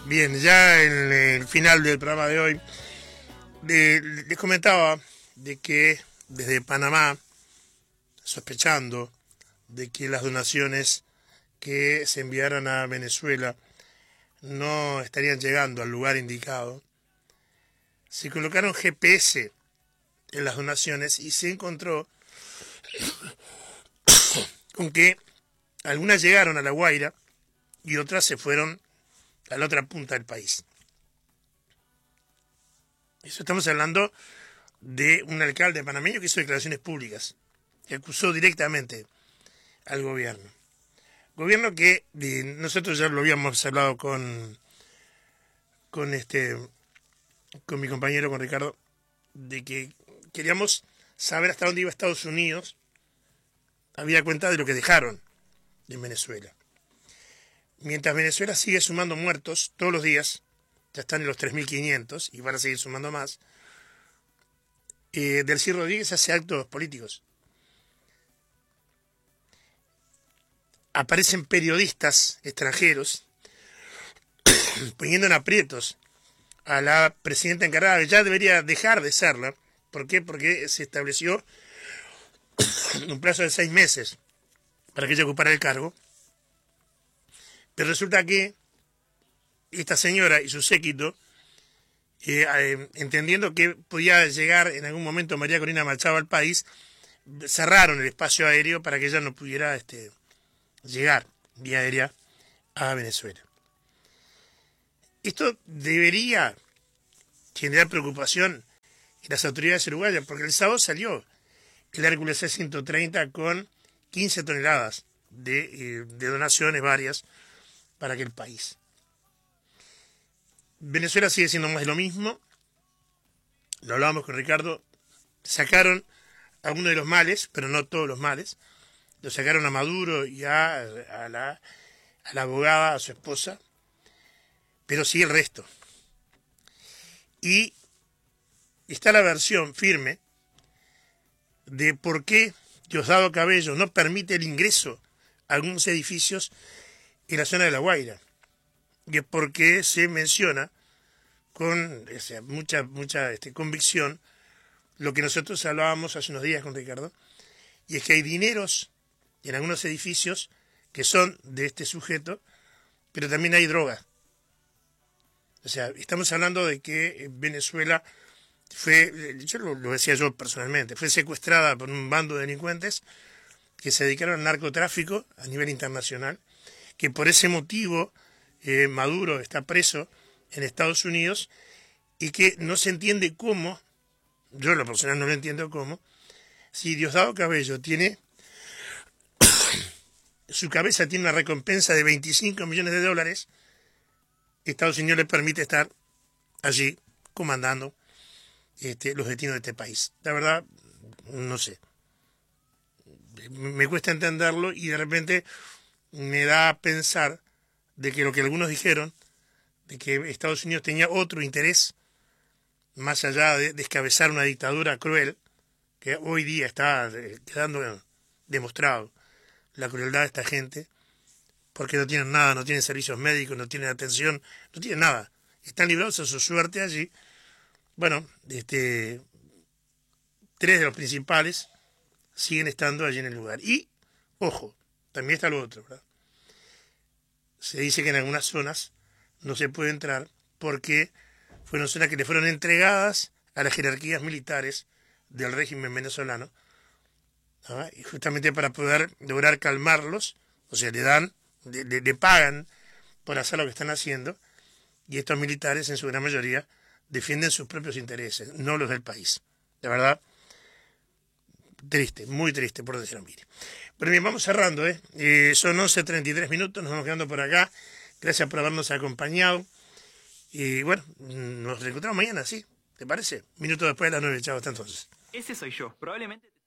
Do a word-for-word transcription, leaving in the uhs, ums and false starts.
Bien, ya en el final del programa de hoy, de, les comentaba de que desde Panamá, sospechando de que las donaciones que se enviaron a Venezuela no estarían llegando al lugar indicado, se colocaron G P S en las donaciones y se encontró con que algunas llegaron a La Guaira y otras se fueron a la otra punta del país. Eso estamos hablando de un alcalde panameño que hizo declaraciones públicas, que acusó directamente al gobierno. Gobierno que eh, nosotros ya lo habíamos hablado con, con, este, con mi compañero, con Ricardo, de que queríamos saber hasta dónde iba Estados Unidos, habida cuenta de lo que dejaron en Venezuela. Mientras Venezuela sigue sumando muertos todos los días, ya están en los tres mil quinientos y van a seguir sumando más, eh, Delcy Rodríguez hace actos políticos. Aparecen periodistas extranjeros poniendo en aprietos a la presidenta encargada, que ya debería dejar de serla. ¿Por qué? Porque se estableció un plazo de seis meses para que ella ocupara el cargo. Pero resulta que esta señora y su séquito, eh, eh, entendiendo que podía llegar en algún momento María Corina Machado al país, cerraron el espacio aéreo para que ella no pudiera este, llegar vía aérea a Venezuela. Esto debería generar preocupación en las autoridades uruguayas, porque el sábado salió el Hércules C ciento treinta con quince toneladas de, eh, de donaciones varias para aquel país. Venezuela sigue siendo más de lo mismo. Lo hablábamos con Ricardo. Sacaron a uno de los males, pero no todos los males. Lo sacaron a Maduro y a, a, la, a la abogada, a su esposa. Pero sí el resto. Y está la versión firme de por qué Diosdado Cabello no permite el ingreso a algunos edificios en la zona de La Guaira. Y es porque se menciona con o sea, mucha, mucha este, convicción lo que nosotros hablábamos hace unos días con Ricardo, y es que hay dineros en algunos edificios que son de este sujeto, pero también hay droga. O sea, estamos hablando de que Venezuela fue, yo lo, lo decía yo personalmente, fue secuestrada por un bando de delincuentes que se dedicaron al narcotráfico a nivel internacional, que por ese motivo eh, Maduro está preso en Estados Unidos y que no se entiende cómo, yo en lo personal no lo entiendo cómo, si Diosdado Cabello tiene, su cabeza tiene una recompensa de veinticinco millones de dólares, Estados Unidos le permite estar allí comandando este, los destinos de este país. La verdad, no sé. Me cuesta entenderlo y de repente me da a pensar de que lo que algunos dijeron, de que Estados Unidos tenía otro interés, más allá de descabezar una dictadura cruel, que hoy día está quedando demostrado la crueldad de esta gente, porque no tienen nada, no tienen servicios médicos, no tienen atención, no tienen nada. Están librados a su suerte allí. Bueno, este, tres de los principales siguen estando allí en el lugar. Y, ojo, también está lo otro, ¿verdad? Se dice que en algunas zonas no se puede entrar porque fueron zonas que le fueron entregadas a las jerarquías militares del régimen venezolano, ¿no? Y justamente para poder lograr calmarlos, o sea, le dan, le, le pagan por hacer lo que están haciendo, y estos militares en su gran mayoría defienden sus propios intereses, no los del país. De verdad, triste, muy triste, por decirlo. Mire. Pero bien, vamos cerrando, ¿eh? eh son once treinta y tres minutos, nos vamos quedando por acá. Gracias por habernos acompañado. Y bueno, nos reencontramos mañana, ¿sí? ¿Te parece? Minuto después de las nueve, chao, hasta entonces. Ese soy yo, probablemente...